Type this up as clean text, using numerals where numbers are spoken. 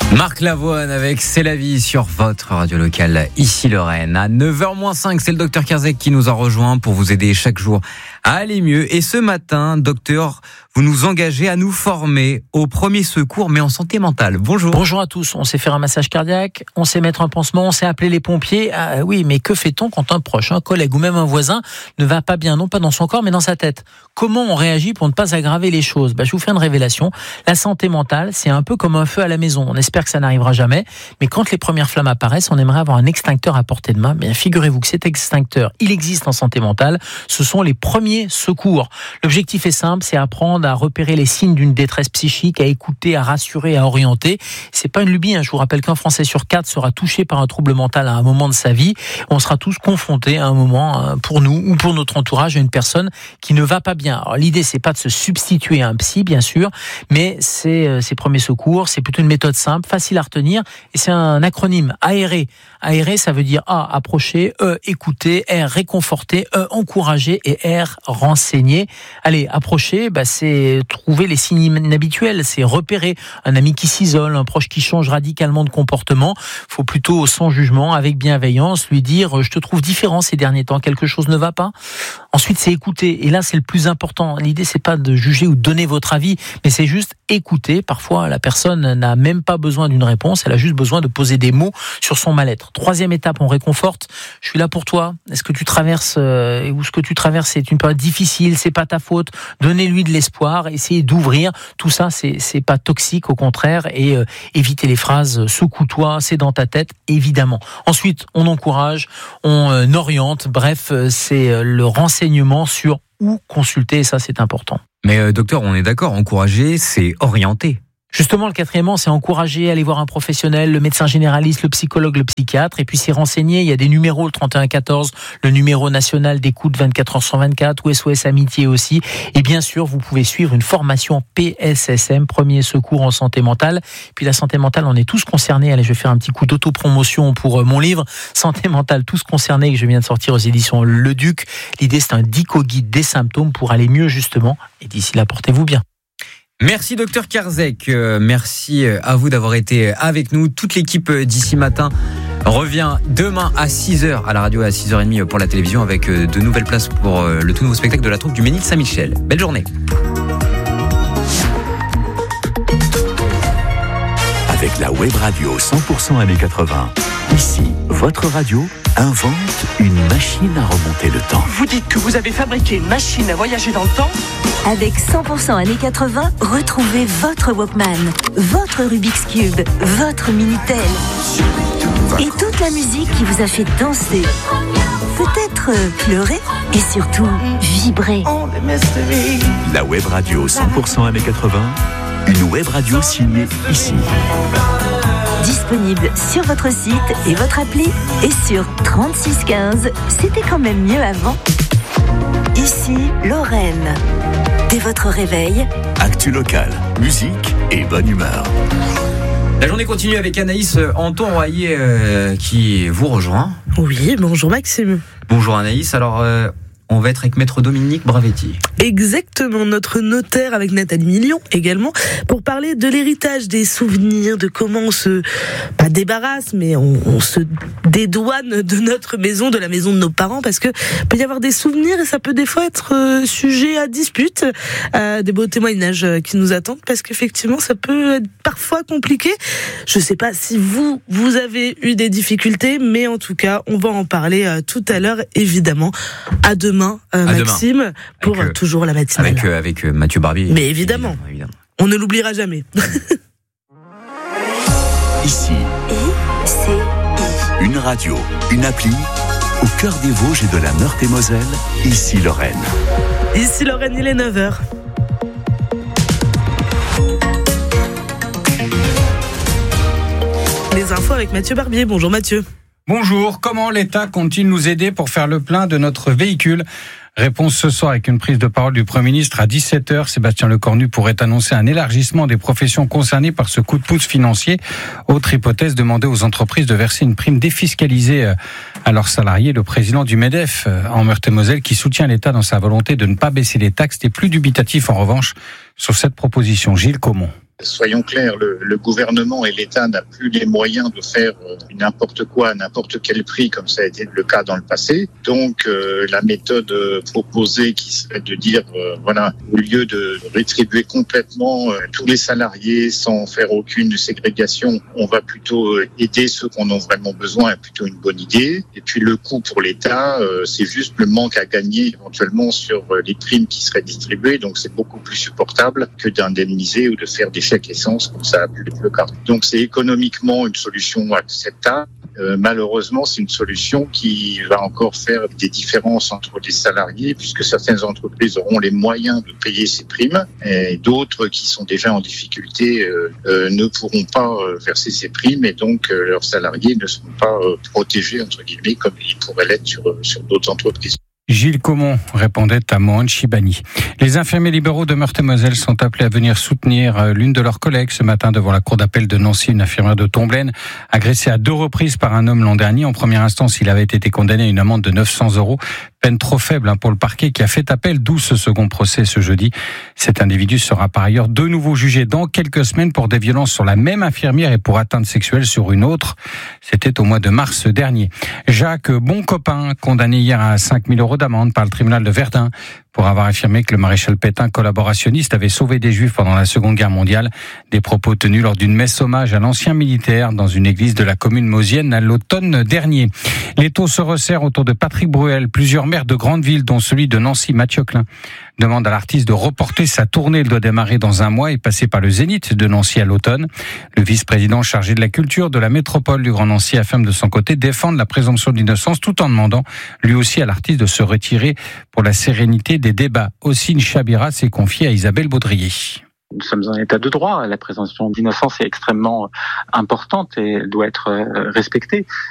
Marc Lavoine avec C'est la vie sur votre radio locale, ici Lorraine. À 9h-5, c'est le docteur Kerzek qui nous a rejoint pour vous aider chaque jour à aller mieux. Et ce matin, docteur, vous nous engagez à nous former au premier secours, mais en santé mentale. Bonjour. Bonjour à tous. On sait faire un massage cardiaque, on sait mettre un pansement, on sait appeler les pompiers. Ah, oui, mais que fait-on quand un proche, un collègue ou même un voisin ne va pas bien, non pas dans son corps, mais dans sa tête? Comment on réagit pour ne pas aggraver les choses? Je vous fais une révélation. La santé mentale, c'est un peu comme un feu à la maison. On espère que ça n'arrivera jamais, mais quand les premières flammes apparaissent, on aimerait avoir un extincteur à portée de main. Bien, figurez-vous que cet extincteur, il existe en santé mentale. Ce sont les premiers secours. L'objectif est simple, c'est apprendre à repérer les signes d'une détresse psychique, à écouter, à rassurer, à orienter. C'est pas une lubie. Je vous rappelle qu'un Français sur 4 sera touché par un trouble mental à un moment de sa vie. On sera tous confrontés à un moment, pour nous ou pour notre entourage, à une personne qui ne va pas bien. Alors, l'idée, c'est pas de se substituer à un psy, bien sûr, mais c'est ces premiers secours. C'est plutôt une méthode simple, facile à retenir, et c'est un acronyme, aérer. Aérer, ça veut dire A, approcher, E, écouter, R, réconforter, E, encourager, et R, renseigner. Allez, approcher, c'est trouver les signes inhabituels, c'est repérer un ami qui s'isole, un proche qui change radicalement de comportement. Faut plutôt, sans jugement, avec bienveillance, lui dire « je te trouve différent ces derniers temps, quelque chose ne va pas ». Ensuite, c'est écouter, et là, c'est le plus important. L'idée, c'est pas de juger ou de donner votre avis, mais c'est juste écouter. Parfois, la personne n'a même pas besoin d'une réponse, elle a juste besoin de poser des mots sur son mal-être. Troisième étape, on réconforte. Je suis là pour toi. Est-ce que tu traverses ou ce que tu traverses, c'est une période difficile, c'est pas ta faute. Donnez-lui de l'espoir, essayez d'ouvrir. Tout ça, c'est pas toxique, au contraire, et évitez les phrases secoue-toi, c'est dans ta tête, évidemment. Ensuite, on encourage, on oriente. Bref, c'est le renseignement sur où consulter, et ça, c'est important. Mais docteur, on est d'accord, encourager, c'est orienter. Justement, le quatrièmement, c'est encourager, aller voir un professionnel, le médecin généraliste, le psychologue, le psychiatre, et puis s'y renseigner. Il y a des numéros, le 3114, le numéro national d'écoute 24h124, ou SOS Amitié aussi. Et bien sûr, vous pouvez suivre une formation PSSM, premier secours en santé mentale. Puis la santé mentale, on est tous concernés. Allez, je vais faire un petit coup d'autopromotion pour mon livre, Santé mentale, tous concernés, que je viens de sortir aux éditions Le Duc. L'idée, c'est un dico-guide des symptômes pour aller mieux, justement. Et d'ici là, portez-vous bien. Merci docteur Kerzek, merci à vous d'avoir été avec nous. Toute l'équipe d'ici matin revient demain à 6h à la radio, à 6h30 pour la télévision, avec de nouvelles places pour le tout nouveau spectacle de la troupe du Ménil-Saint-Michel. Belle journée. Avec la web radio 100% années 80, ici, votre radio invente une machine à remonter le temps. Vous dites que vous avez fabriqué une machine à voyager dans le temps ? Avec 100% années 80, retrouvez votre Walkman, votre Rubik's Cube, votre Minitel et toute la musique qui vous a fait danser, peut-être pleurer et surtout vibrer. La web radio 100% années 80, une web radio signée ici. Disponible sur votre site et votre appli et sur 3615. C'était quand même mieux avant. Ici, Lorraine. Dès votre réveil, actu local, musique et bonne humeur. La journée continue avec Anaïs Anton-Royer qui vous rejoint. Oui, bonjour Maxime. Bonjour Anaïs, alors on va être avec Maître Dominique Bravetti. Exactement, notre notaire avec Nathalie Million également, pour parler de l'héritage, des souvenirs, de comment on se, pas débarrasse, mais on se dédouane de notre maison, de la maison de nos parents, parce que peut y avoir des souvenirs et ça peut des fois être sujet à dispute, des beaux témoignages qui nous attendent, parce qu'effectivement ça peut être parfois compliqué. Je sais pas si vous avez eu des difficultés, mais en tout cas on va en parler tout à l'heure, évidemment. À demain, Maxime, demain. Pour avec, toujours la matinale. Avec Mathieu Barbier. Mais évidemment. On ne l'oubliera jamais. Ici, une radio, une appli, au cœur des Vosges et de la Meurthe-et-Moselle, ici Lorraine. Ici Lorraine, il est 9h. Les infos avec Mathieu Barbier. Bonjour Mathieu. Bonjour, comment l'État compte-t-il nous aider pour faire le plein de notre véhicule ? Réponse ce soir avec une prise de parole du Premier ministre à 17h. Sébastien Lecornu pourrait annoncer un élargissement des professions concernées par ce coup de pouce financier. Autre hypothèse, demander aux entreprises de verser une prime défiscalisée à leurs salariés. Le président du MEDEF en Meurthe-et-Moselle, qui soutient l'État dans sa volonté de ne pas baisser les taxes, est plus dubitatif en revanche sur cette proposition. Gilles Caumont. Soyons clairs, le gouvernement et l'État n'ont plus les moyens de faire n'importe quoi à n'importe quel prix, comme ça a été le cas dans le passé. Donc, la méthode proposée qui serait de dire, au lieu de rétribuer complètement tous les salariés sans faire aucune ségrégation, on va plutôt aider ceux qui en ont vraiment besoin, est plutôt une bonne idée. Et puis, le coût pour l'État, c'est juste le manque à gagner éventuellement sur les primes qui seraient distribuées. Donc, c'est beaucoup plus supportable que d'indemniser ou de faire des chèques essence, comme ça a pu être le cas. Donc, c'est économiquement une solution acceptable. Malheureusement, c'est une solution qui va encore faire des différences entre les salariés, puisque certaines entreprises auront les moyens de payer ces primes et d'autres qui sont déjà en difficulté ne pourront pas verser ces primes et donc leurs salariés ne seront pas protégés, entre guillemets, comme ils pourraient l'être sur d'autres entreprises. Gilles Caumont répondait à Mohan Chibani. Les infirmiers libéraux de Meurthe-et-Moselle sont appelés à venir soutenir l'une de leurs collègues ce matin devant la cour d'appel de Nancy, une infirmière de Tomblaine, agressée à 2 reprises par un homme l'an dernier. En première instance, il avait été condamné à une amende de 900 €, peine trop faible pour le parquet qui a fait appel, d'où ce second procès ce jeudi. Cet individu sera par ailleurs de nouveau jugé dans quelques semaines pour des violences sur la même infirmière et pour atteinte sexuelle sur une autre. C'était au mois de mars dernier. Jacques Boncopain, condamné hier à 5 000 € d'amende par le tribunal de Verdun pour avoir affirmé que le maréchal Pétain, collaborationniste, avait sauvé des Juifs pendant la Seconde Guerre mondiale. Des propos tenus lors d'une messe hommage à l'ancien militaire dans une église de la commune mosienne à l'automne dernier. Les taux se resserrent autour de Patrick Bruel. Plusieurs maires de grandes villes, dont celui de Nancy, Mathieu Klein, demandent à l'artiste de reporter sa tournée. Elle doit démarrer dans un mois et passer par le Zénith de Nancy à l'automne. Le vice-président chargé de la culture de la métropole du Grand Nancy affirme de son côté défendre la présomption d'innocence tout en demandant lui aussi à l'artiste de se retirer pour la sérénité des débats. Ossine Chabira s'est confiée à Isabelle Baudrier. Nous sommes en état de droit. La présomption d'innocence est extrêmement importante et elle doit être respectée.